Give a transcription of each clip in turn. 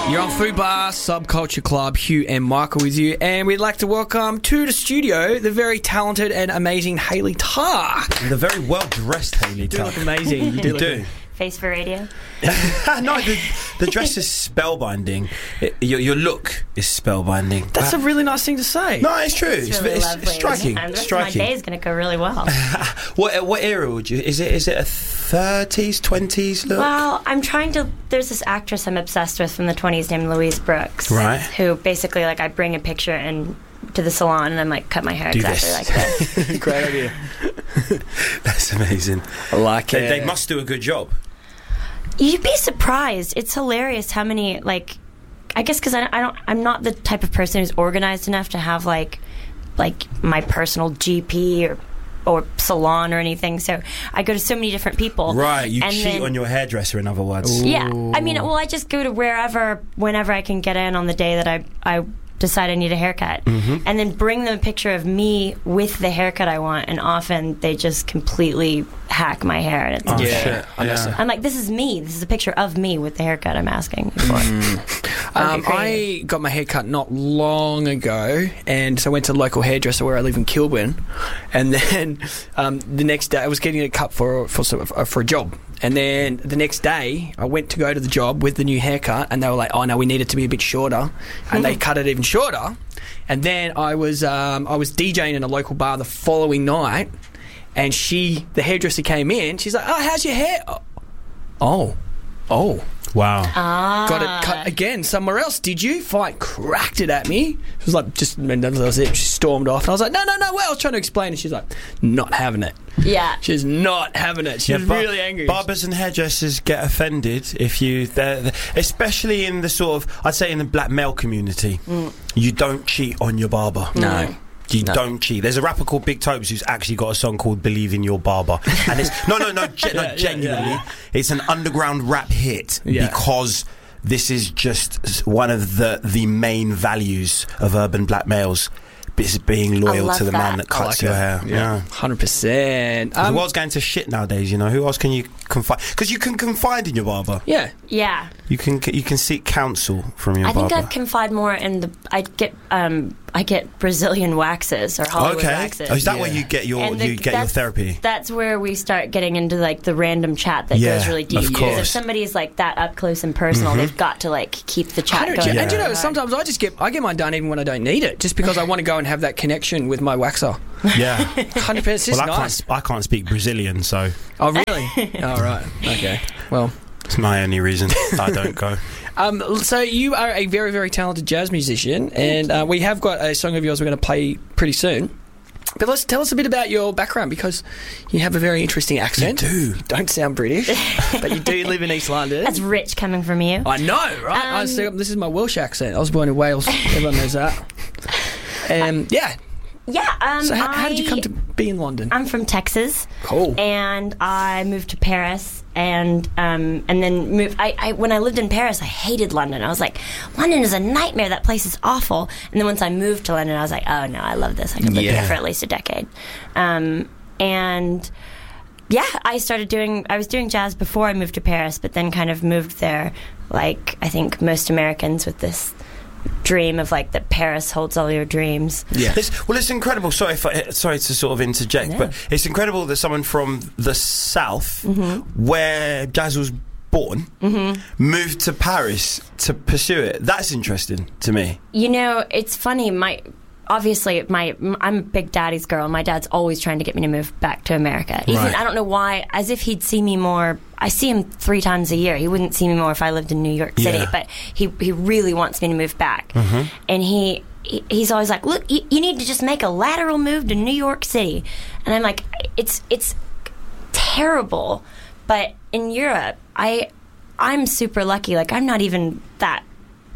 You're on Food Bar Subculture Club. Hugh and Michael with you, and we'd like to welcome to the studio the very talented and amazing Hayley Tarr. The very well dressed Hayley Tarr. You look amazing. You do. Face for radio. No, the dress is spellbinding. Your look is spellbinding. That's a really nice thing to say. No, it's true. It's really lovely. It's striking. And the rest striking. of my day is going to go really well. What era would you? Is it a 30s, 20s look? Well, I'm trying to. There's this actress I'm obsessed with from the 20s named Louise Brooks. Right. Who basically, like, I bring a picture and to the salon and I'm like, cut my hair exactly like this. Great idea. That's amazing. I like it. They must do a good job. You'd be surprised. It's hilarious how many, like, I guess because I'm not the type of person who's organized enough to have like my personal GP or salon or anything. So I go to so many different people. Right, you cheat on your hairdresser, in other words. Yeah, I mean, well, I just go to whenever I can get in on the day that I decide I need a haircut, and then bring them a picture of me with the haircut I want, and often they just completely hack my hair, and it's Shit. I'm like, this is me. This is a picture of me with the haircut I'm asking for. I got my hair cut not long ago, and so I went to the local hairdresser where I live in Kilburn, and then the next day I was getting it cut for a job, and then the next day I went to go to the job with the new haircut, and they were like, oh no, we need it to be a bit shorter, and they cut it even shorter. And then I was DJing in a local bar the following night, and the hairdresser came in. She's like, oh, how's your hair? Oh. Wow. Got it cut again somewhere else. Did you? Fine. Cracked it at me. It was like, and that was it. She stormed off. And I was like, no. Well, I was trying to explain. And she's like, not having it. Yeah. She's not having it. She was really angry. Barbers and hairdressers get offended if you, especially in the sort of, I'd say in the black male community, you don't cheat on your barber. No. You don't cheat. There's a rapper called Big Tobes who's actually got a song called "Believe in Your Barber," and it's genuinely, it's an underground rap hit because this is just one of the main values of urban black males. Is being loyal to the man that cuts your hair. Yeah, 100%. The world's going to shit nowadays. You know, who else can you confide? Because you can confide in your barber. Yeah. You can seek counsel from your barber. I think I'd confide more in I get Brazilian waxes or Hollywood waxes. Oh, is that where you get your therapy? That's where we start getting into like the random chat that goes really deep. Because if somebody's like that up close and personal, they've got to like keep the chat going. And you know, sometimes I get mine done even when I don't need it, just because I want to go and have that connection with my waxer. Yeah, 100%. It's just nice. I can't speak Brazilian, so. Oh really? Oh right. Okay. Well, it's my only reason I don't go. So you are a very, very talented jazz musician, and we have got a song of yours we're going to play pretty soon. But tell us a bit about your background, because you have a very interesting accent. You do. You don't sound British, but you do live in East London. That's rich coming from you. I know, right? This is my Welsh accent. I was born in Wales. Everyone knows that. Yeah. Yeah. So how did you come to be in London? I'm from Texas. Cool. And I moved to Paris, and then moved. When I lived in Paris, I hated London. I was like, London is a nightmare. That place is awful. And then once I moved to London, I was like, oh no, I love this. I could live here for at least a decade. And yeah, I was doing jazz before I moved to Paris, but then kind of moved there, like I think most Americans, with this dream of like that Paris holds all your dreams. Yeah. It's incredible. Sorry to sort of interject, but it's incredible that someone from the South, where jazz was born, moved to Paris to pursue it. That's interesting to me. You know, it's funny. I'm a big daddy's girl. My dad's always trying to get me to move back to America. Even I don't know why, as if he'd see me more. I see him 3 times a year. He wouldn't see me more if I lived in New York City, but he really wants me to move back. And he's always like, look, you need to just make a lateral move to New York City. And I'm like, it's terrible. But in Europe, I'm super lucky. Like, I'm not even that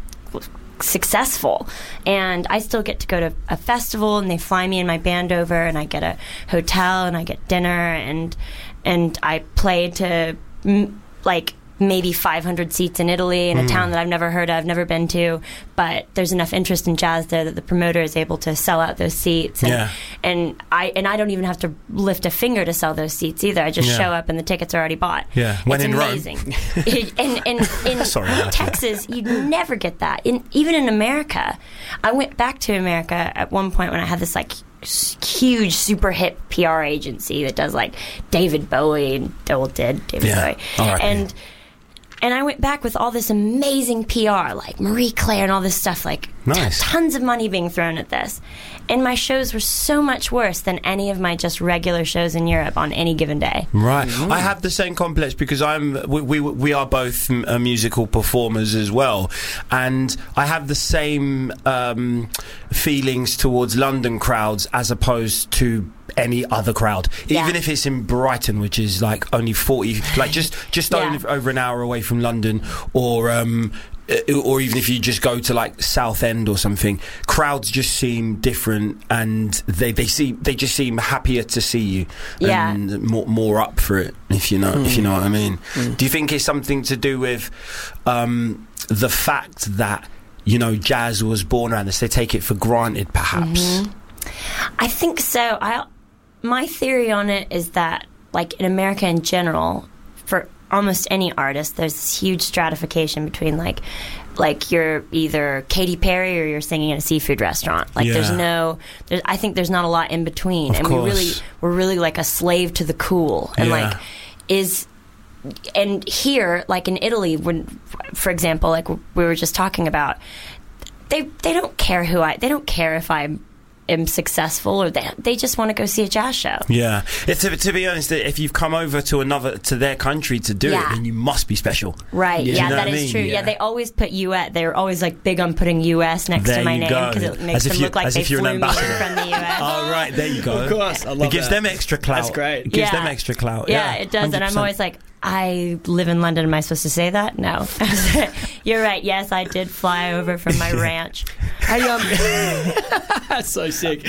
successful, and I still get to go to a festival, and they fly me and my band over, and I get a hotel, and I get dinner, and I play to like maybe 500 seats in Italy in a town that I've never heard of, never been to, but there's enough interest in jazz there that the promoter is able to sell out those seats. And I don't even have to lift a finger to sell those seats either. I just show up and the tickets are already bought. Yeah, when it's in amazing. Rome. in Texas, you'd never get that. Even in America, I went back to America at one point when I had this like huge, super hip PR agency that does like David Bowie and did David Bowie, right. And I went back with all this amazing PR, like Marie Claire and all this stuff, like tons of money being thrown at this. And my shows were so much worse than any of my just regular shows in Europe on any given day. Right. I have the same complex because we are both musical performers as well. And I have the same feelings towards London crowds as opposed to any other crowd, even if it's in Brighton, which is like only 40, like just over an hour away from London, or even if you just go to like Southend or something, crowds just seem different, and they just seem happier to see you, and more up for it, if you know what I mean. Do you think it's something to do with the fact that jazz was born around this? They take it for granted, perhaps. I think so. My theory on it is that, like, in America in general, for almost any artist, there's this huge stratification between, like you're either Katy Perry or you're singing at a seafood restaurant. Like, I think there's not a lot in between. Of course. We're really like a slave to the cool. And, and here, like in Italy, when, for example, like we were just talking about, they don't care they don't care if I'm successful, or they just want to go see a jazz show. Yeah, to be honest, if you've come over to their country to do it, then you must be special. Right. Yeah, that is true. Yeah, they always put US. They're always like big on putting US next to my name because it makes them look like they flew me in from the US. Oh, right, there you go. Of course, I love it. Gives them extra clout. That's great. It gives them extra clout. Yeah, it does. 100%. And I'm always like, I live in London. Am I supposed to say that? No. You're right. Yes, I did fly over from my ranch. That's so sick.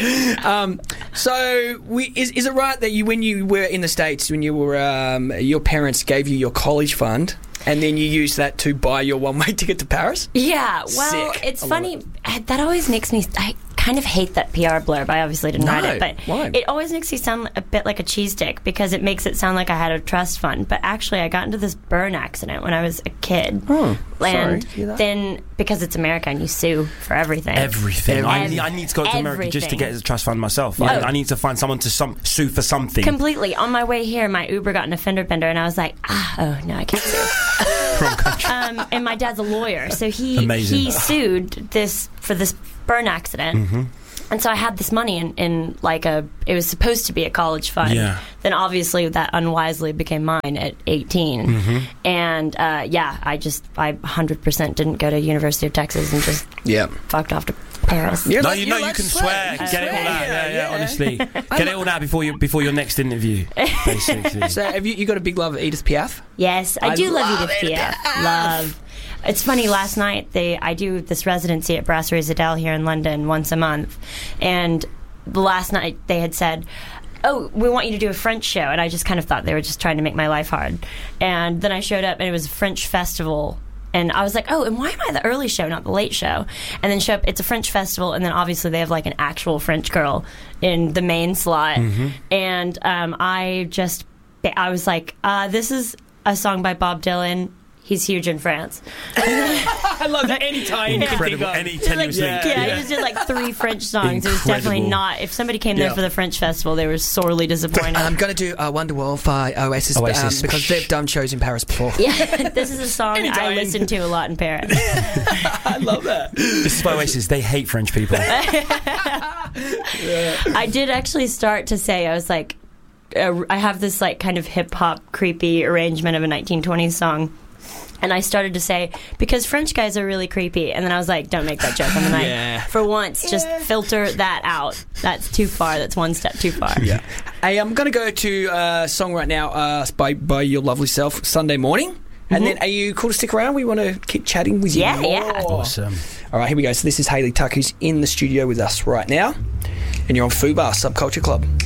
So, is it right that when you were in the States, when you were your parents gave you your college fund, and then you used that to buy your one-way ticket to Paris? Yeah. Well, it's funny. That always makes me. I kind of hate that PR blurb. I obviously didn't write it, but it always makes me sound a bit like a cheese stick because it makes it sound like I had a trust fund. But actually, I got into this burn accident when I was a kid. And then, because it's America and you sue for everything. Everything. I need to go to America just to get a trust fund myself. I need to find someone to sue for something. Completely. On my way here, my Uber got in a fender bender, and I was like, no, I can't sue. Wrong country. And my dad's a lawyer, so he sued for this burn accident. And so I had this money in like it was supposed to be a college fund. Then obviously that unwisely became mine at 18. And I 100% didn't go to University of Texas and just fucked off to Paris. You can swear. Get it all out. Yeah, honestly. Get it all out before your next interview, basically. So have you got a big love of Edith Piaf? Yes, I do love Edith Piaf. Love. It's funny, last night I do this residency at Brasserie Zadel here in London once a month, and last night they had said, oh, we want you to do a French show, and I just kind of thought they were just trying to make my life hard. And then I showed up, and it was a French festival, and I was like, oh, and why am I the early show, not the late show? And then show up, it's a French festival, and then obviously they have like an actual French girl in the main slot, and I was like, this is a song by Bob Dylan. He's huge in France. I love that. Anytime. Incredible. Any tenuous link. He just did like 3 French songs. It was definitely not. If somebody came there for the French festival, they were sorely disappointed. I'm going to do Wonderwall by Oasis. Because they've done shows in Paris before. Yeah, this is a song I listen to a lot in Paris. I love that. This is by Oasis. They hate French people. I did actually start to say, I was like, I have this like kind of hip-hop creepy arrangement of a 1920s song. And I started to say, because French guys are really creepy. And then I was like, don't make that joke on the night. For once, just filter that out. That's too far. That's one step too far. Yeah. Hey, I'm going to go to a song right now by your lovely self, Sunday Morning. And then, are you cool to stick around? We want to keep chatting with you. Yeah. Awesome. All right, here we go. So this is Hayley Tuck, who's in the studio with us right now. And you're on Fubar Subculture Club.